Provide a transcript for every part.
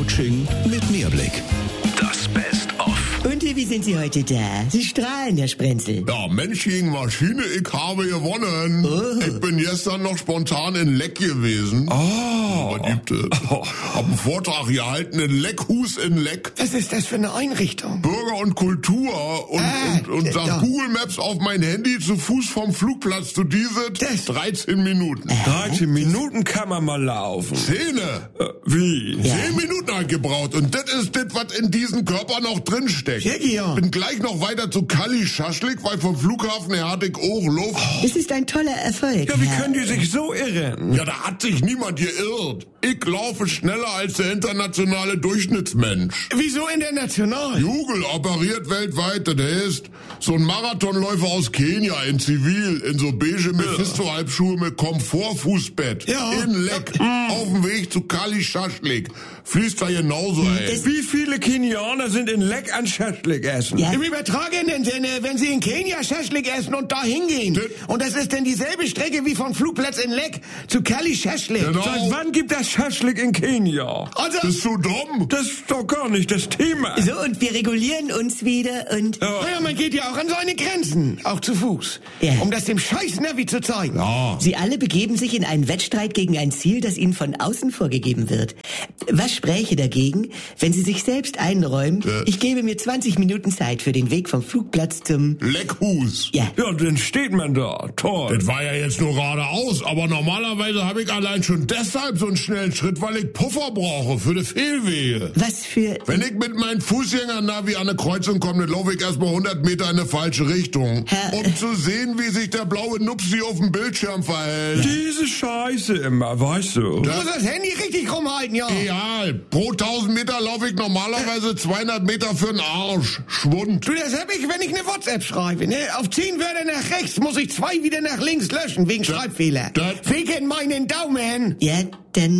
Coaching mit Mehrblick. Das Best-of. Und wie sind Sie heute da? Sie strahlen, Herr Sprenzel. Ja, Mensch gegen Maschine, ich habe gewonnen. Oh. Ich bin gestern noch spontan in Leck gewesen. Oh. Was gibt es? Hab einen Vortrag gehalten in Leckhus in Leck. Was ist das für eine Einrichtung? Bürger und Kultur und sagt Google Maps auf mein Handy zu Fuß vom Flugplatz zu Das- 13 Minuten. 13 Minuten kann man mal laufen. Zähne. Wie? Ja. 10 Minuten hat gebraucht. Und das ist das, was in diesem Körper noch drin steckt. Ja. Bin gleich noch weiter zu Kali Schaschlik, weil vom Flughafen her hatte ich auch Luft. Es ist ein toller Erfolg. Ja, wie Herr. können die sich so irren? Ja, da hat sich niemand geirrt. Ich laufe schneller als der internationale Durchschnittsmensch. Wieso international? Jugel operiert weltweit, das heißt, so ein Marathonläufer aus Kenia in Zivil, in so beige Mephisto-Halbschuhe mit Komfortfußbett, Ja. in Leck, auf dem Weg zu Kali Schaschlik. Fließt da genauso, ey. Wie viele Kenianer sind in Leck an Schaschlik essen? Ja. Im übertragenen Sinne, wenn sie in Kenia Schaschlik essen und da hingehen. Und das ist denn dieselbe Strecke wie vom Flugplatz in Leck zu Kali Schaschlik. Genau. Seit wann gibt das Schaschlik in Kenia? Also, Bist du dumm? das ist doch gar nicht das Thema. So, und wir regulieren uns wieder und... Ja, man geht ja auch an seine Grenzen, auch zu Fuß. Ja. Um das dem scheiß Navi zu zeigen. Ja. Sie alle begeben sich in einen Wettstreit gegen ein Ziel, das Ihnen von außen vorgegeben wird. Was spräche dagegen, wenn Sie sich selbst einräumen, ich gebe mir 20 Minuten Zeit für den Weg vom Flugplatz zum... Leckhus. Ja. Ja, dann steht man da. Toll. Das war ja jetzt nur geradeaus, aber normalerweise habe ich allein schon deshalb so einen schnellen Schritt, weil ich Puffer brauche für die Fehlwege. Was für... Wenn ich mit meinem Fußgänger-Navi an eine Kreuzung komme, dann laufe ich erstmal 100 Meter in eine falsche Richtung, Herr- um zu sehen, wie sich der blaue Nupsi auf dem Bildschirm verhält. Diese Scheiße immer, weißt du. Ja. Du musst das Handy richtig rumhalten, ja. Egal, pro 1000 Meter laufe ich normalerweise 200 Meter für den Arsch. Schwund. Du, das hab ich, wenn ich eine WhatsApp schreibe, ne? Auf 10 Wörter nach rechts muss ich 2 wieder nach links löschen, wegen Schreibfehler. Wegen meinen Daumen. Ja, dann...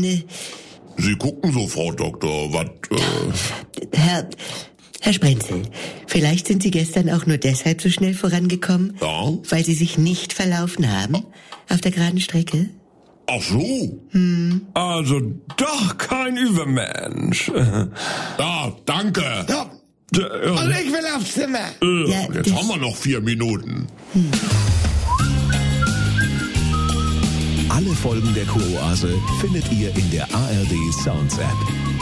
Sie gucken so, Frau Doktor, was... Herr Sprenzel, vielleicht sind Sie gestern auch nur deshalb so schnell vorangekommen, Ja? weil Sie sich nicht verlaufen haben auf der geraden Strecke? Ach so. Also doch kein Übermensch. Ja, danke. Ja. Also ich will aufs Zimmer. Ja, Jetzt haben wir noch 4 Minuten. Alle Folgen der Kuroase findet ihr in der ARD Sounds App.